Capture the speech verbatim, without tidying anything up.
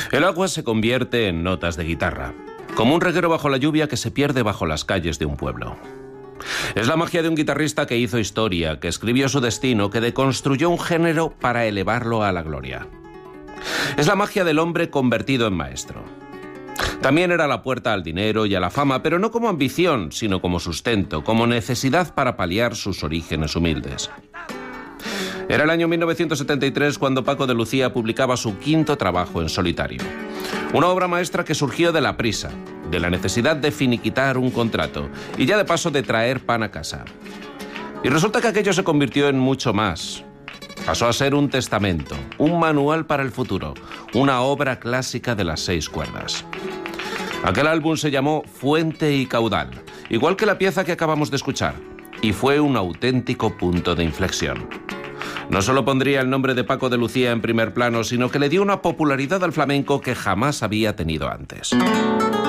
El agua se convierte en notas de guitarra, como un reguero bajo la lluvia que se pierde bajo las calles de un pueblo. Es la magia de un guitarrista que hizo historia, que escribió su destino, que deconstruyó un género para elevarlo a la gloria. Es la magia del hombre convertido en maestro. También era la puerta al dinero y a la fama, pero no como ambición, sino como sustento, como necesidad para paliar sus orígenes humildes. Era el año mil novecientos setenta y tres cuando Paco de Lucía publicaba su quinto trabajo en solitario. Una obra maestra que surgió de la prisa, de la necesidad de finiquitar un contrato y ya de paso de traer pan a casa. Y resulta que aquello se convirtió en mucho más. Pasó a ser un testamento, un manual para el futuro, una obra clásica de las seis cuerdas. Aquel álbum se llamó Fuente y Caudal, igual que la pieza que acabamos de escuchar, y fue un auténtico punto de inflexión. No solo pondría el nombre de Paco de Lucía en primer plano, sino que le dio una popularidad al flamenco que jamás había tenido antes.